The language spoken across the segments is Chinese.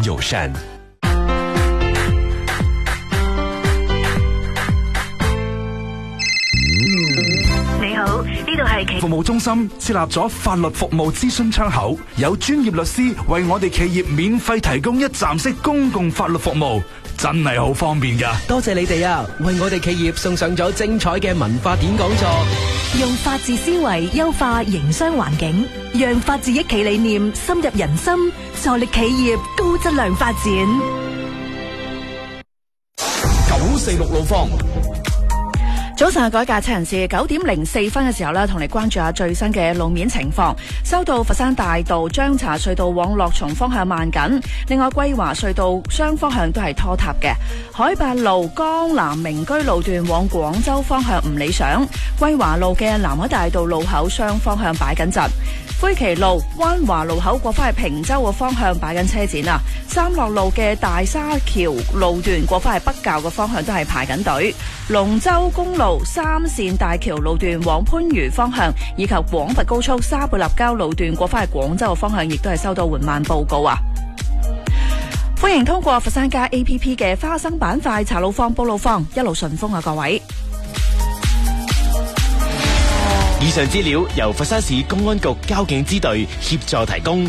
友善。 你好，呢度係服務中心設立咗法律服務諮詢窗口，有專業律師為我哋企業免費提供一站式公共法律服務，真係好方便㗎。 多謝你哋啊，為我哋企業送上咗精彩嘅文化典講座， 用法治思維優化營商環境，讓法治一企理念深入人心，助力企業高質量發展。 946路況。 早上改駕車人士9點04分嘅時候呢，同你關注下最新嘅路面情況。收到佛山大道張茶隧道往樂松方向慢緊，另外歸華隧道雙方向都係拖沓嘅。海八路江南明居路段往廣州方向唔理想，歸華路嘅南海大道路口雙方向擺緊陣。灰旗路灣華路口過返去平洲嘅方向擺緊車展啊。三樂路嘅大沙橋路段過返去北滘嘅方向都係排緊隊。龍舟公路三線大橋路段往番禺方向，以及廣佛高速沙貝立交路段過返去廣州嘅方向，亦都係收到緩慢報告啊！歡迎通過佛山家 APP 嘅花生板塊查路況報路況，一路順風啊！各位， 以上資料由佛山市公安局交警支隊協助提供。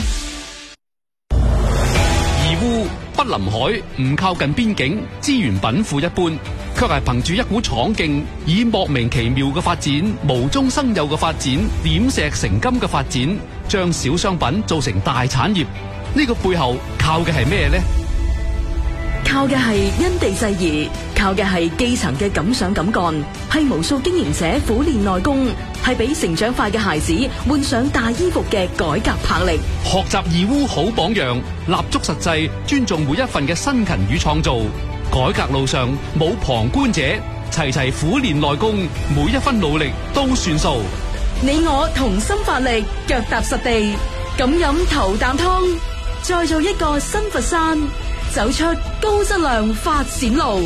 義烏不臨海，唔靠近邊境，資源稟賦一般，卻係憑住一股闖勁，以莫名其妙嘅發展、無中生有嘅發展、點石成金嘅發展，將小商品做成大產業。呢個背後靠嘅係咩呢？ 靠嘅係因地制宜，靠嘅係基層嘅敢想敢幹，係無數經營者苦練內功，係俾成長快嘅孩子換上大衣服嘅改革魄力。 學習義烏好榜樣，立足實際，尊重每一份嘅辛勤與創造。改革路上冇旁觀者，齊齊苦練內功，每一分努力都算數。 你我同心發力，腳踏實地，敢飲頭啖湯，再做一個新佛山，走出高質量發展路。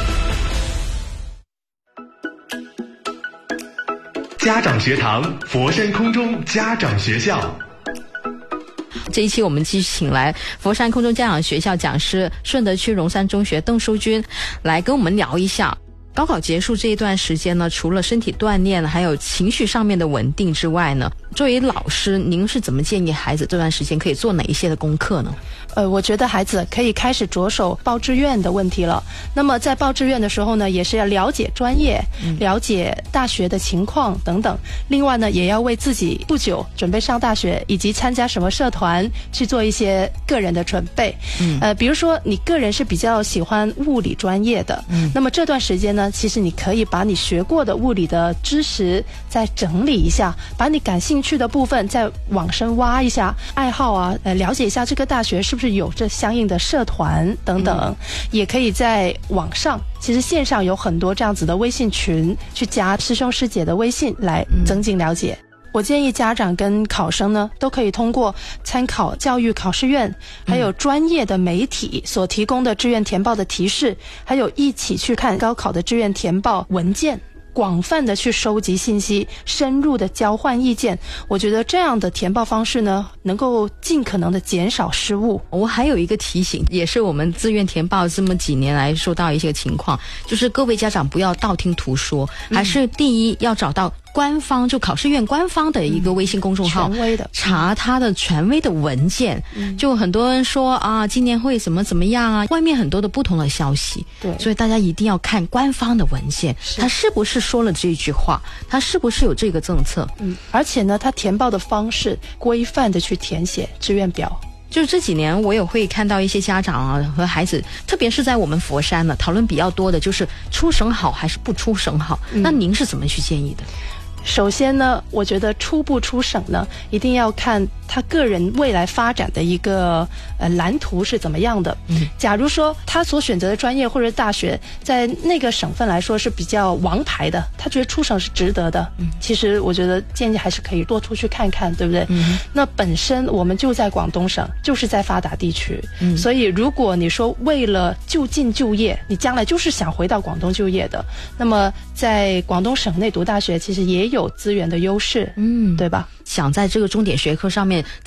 家長學堂，佛山空中家長學校。 这一期我们继续请来佛山空中家长学校讲师顺德区荣山中学邓淑君来跟我们聊一下高考结束这一段时间呢，除了身体锻炼还有情绪上面的稳定之外呢，作为老师您是怎么建议孩子这段时间可以做哪一些的功课呢？ 我觉得孩子可以开始着手报志愿的问题了。那么在报志愿的时候呢，也是要了解专业，了解大学的情况等等。另外呢，也要为自己不久准备上大学以及参加什么社团去做一些个人的准备。比如说你个人是比较喜欢物理专业的，那么这段时间呢，其实你可以把你学过的物理的知识再整理一下，把你感兴趣的部分再往深挖一下，爱好啊，了解一下这个大学是不是有这相应的社团等等。也可以在网上，其实线上有很多这样子的微信群，去加师兄师姐的微信来增进了解。我建议家长跟考生呢，都可以通过参考教育考试院还有专业的媒体所提供的志愿填报的提示，还有一起去看高考的志愿填报文件，广泛的去收集信息，深入的交换意见。我觉得这样的填报方式呢，能够尽可能的减少失误。 我还有一个提醒，也是我们志愿填报这么几年来收到一些情况，就是各位家长不要道听途说，还是第一要找到官方，就考试院官方的一个微信公众号， 权威的， 查他的权威的文件。就很多人说啊，今年会怎么样啊，外面很多的不同的消息。 对， 所以大家一定要看官方的文件，他是不是说了这句话，他是不是有这个政策。 而且呢，他填报的方式规范的去填写志愿表。 就是这几年我也会看到一些家长啊和孩子，特别是在我们佛山呢，讨论比较多的就是出省好还是不出省好。那您是怎么去建议的？ 首先呢，我觉得出不出省呢，一定要看他个人未来发展的一个蓝图是怎么样的。假如说他所选择的专业或者大学在那个省份来说是比较王牌的，他觉得出省是值得的，其实我觉得建议还是可以多出去看看，对不对？那本身我们就在广东省，就是在发达地区，所以如果你说为了就近就业，你将来就是想回到广东就业的，那么在广东省内读大学其实也有资源的优势，对吧？ 想在这个重点学科上面